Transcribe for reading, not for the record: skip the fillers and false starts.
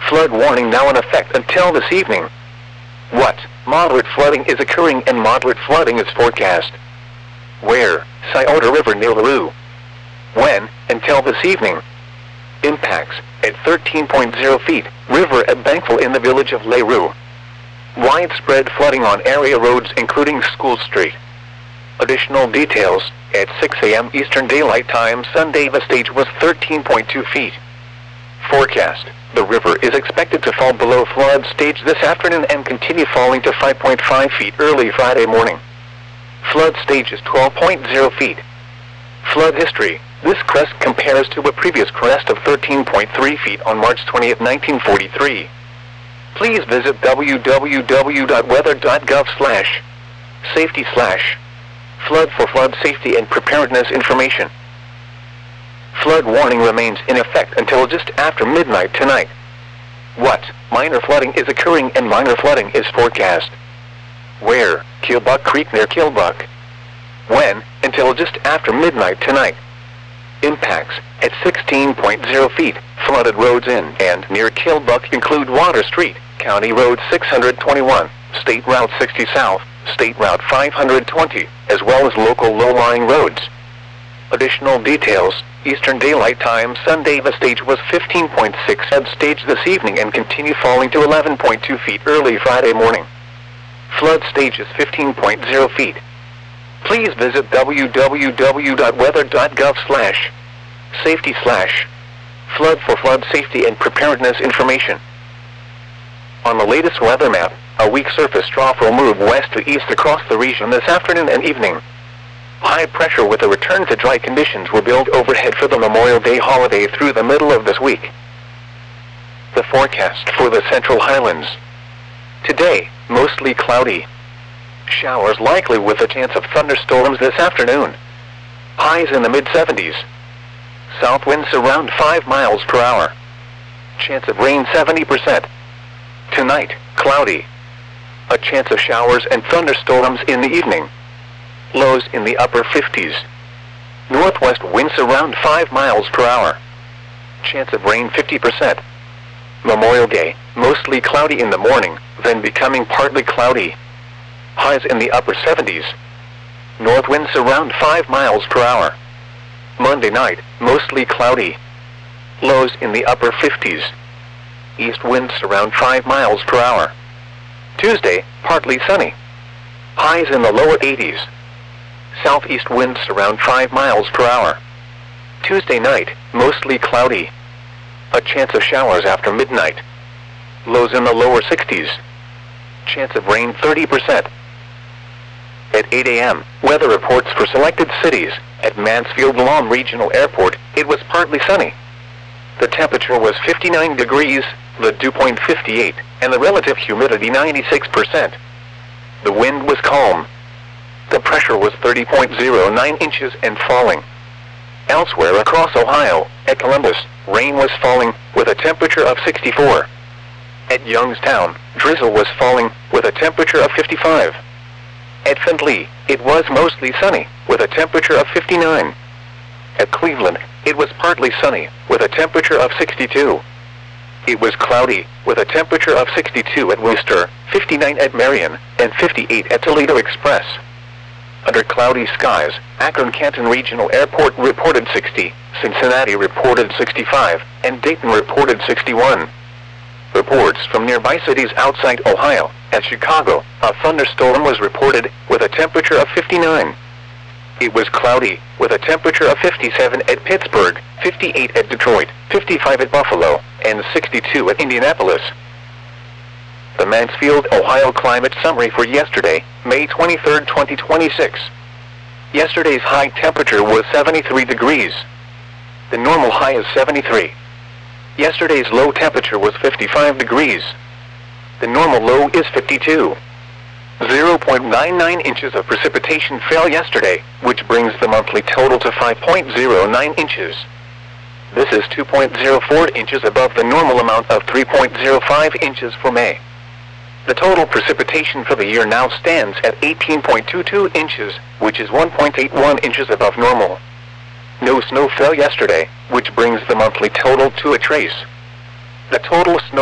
Flood warning now in effect until this evening. What? Moderate flooding is occurring and moderate flooding is forecast. Where? Scioto River near Larue. When? Until this evening. Impacts, at 13.0 feet, river at Bankville in the village of Larue. Widespread flooding on area roads including School Street. Additional details, at 6 a.m. Eastern Daylight Time Sunday the stage was 13.2 feet. Forecast, the river is expected to fall below flood stage this afternoon and continue falling to 5.5 feet early Friday morning. Flood stage is 12.0 feet. Flood history, this crest compares to a previous crest of 13.3 feet on March 20, 1943. Please visit www.weather.gov/safety/flood for flood safety and preparedness information. Flood warning remains in effect until just after midnight tonight. What? Minor flooding is occurring and minor flooding is forecast. Where? Killbuck Creek near Killbuck. When? Until just after midnight tonight. Impacts, at 16.0 feet, flooded roads in and near Killbuck include Water Street, County Road 621, State Route 60 South, State Route 520, as well as local low-lying roads. Additional details, Eastern Daylight Time Sunday the stage was 15.6 at stage this evening and continue falling to 11.2 feet early Friday morning. Flood stage is 15.0 feet. Please visit www.weather.gov/safety/flood for flood safety and preparedness information. On the latest weather map, a weak surface trough will move west to east across the region this afternoon and evening. High pressure with a return to dry conditions will build overhead for the Memorial Day holiday through the middle of this week. The forecast for the Central Highlands. Today, mostly cloudy. Showers likely with a chance of thunderstorms this afternoon. Highs in the mid-70s. South winds around 5 miles per hour. Chance of rain 70%. Tonight, cloudy. A chance of showers and thunderstorms in the evening. Lows in the upper 50s. Northwest winds around 5 miles per hour. Chance of rain 50%. Memorial Day, mostly cloudy in the morning, then becoming partly cloudy. Highs in the upper 70s. North winds around 5 miles per hour. Monday night, mostly cloudy. Lows in the upper 50s. East winds around 5 miles per hour. Tuesday, partly sunny. Highs in the lower 80s. Southeast winds around 5 miles per hour. Tuesday night, mostly cloudy. A chance of showers after midnight. Lows in the lower 60s. Chance of rain 30%. At 8 a.m., weather reports for selected cities. At Mansfield-Lom Regional Airport, it was partly sunny. The temperature was 59 degrees, the dew point 58, and the relative humidity 96%. The wind was calm. The pressure was 30.09 inches and falling. Elsewhere across Ohio, at Columbus, rain was falling, with a temperature of 64. At Youngstown, drizzle was falling, with a temperature of 55. At Findlay, it was mostly sunny, with a temperature of 59. At Cleveland, it was partly sunny, with a temperature of 62. It was cloudy, with a temperature of 62 at Worcester, 59 at Marion, and 58 at Toledo Express. Under cloudy skies, Akron-Canton Regional Airport reported 60, Cincinnati reported 65, and Dayton reported 61. Reports from nearby cities outside Ohio. At Chicago, a thunderstorm was reported, with a temperature of 59. It was cloudy, with a temperature of 57 at Pittsburgh, 58 at Detroit, 55 at Buffalo, and 62 at Indianapolis. The Mansfield, Ohio Climate Summary for yesterday, May 23, 2026. Yesterday's high temperature was 73 degrees. The normal high is 73. Yesterday's low temperature was 55 degrees. The normal low is 52. 0.99 inches of precipitation fell yesterday, which brings the monthly total to 5.09 inches. This is 2.04 inches above the normal amount of 3.05 inches for May. The total precipitation for the year now stands at 18.22 inches, which is 1.81 inches above normal. No snow fell yesterday, which brings the monthly total to a trace. The total snow